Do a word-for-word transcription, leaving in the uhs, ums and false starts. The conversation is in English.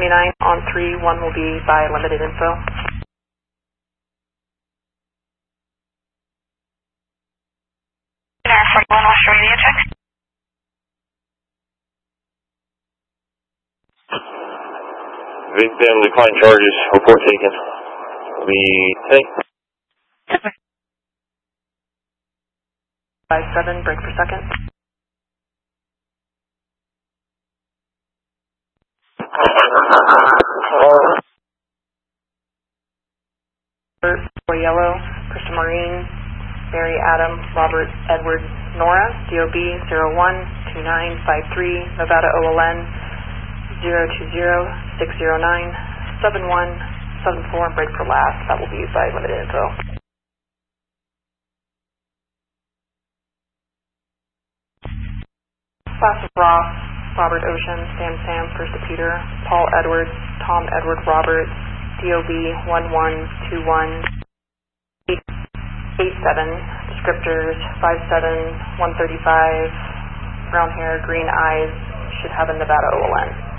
twenty-nine on three, one will be by limited info. From one Australia check. Victim declined charges, report taken. We take. five seven, break per second. Boy Yellow, Krista Marine, Mary Adam, Robert Edward Nora, D O B zero one two nine five three, Nevada O L N zero two zero six zero nine seven one seven four, break for last. That will be used by limited info. Class of Ross, Robert Ocean, Sam Sam, First Peter, Paul Edwards, Tom Edward Roberts, D O B one one two one eight seven, descriptors five seven, one thirty-five, brown hair, green eyes, should have a Nevada O L N.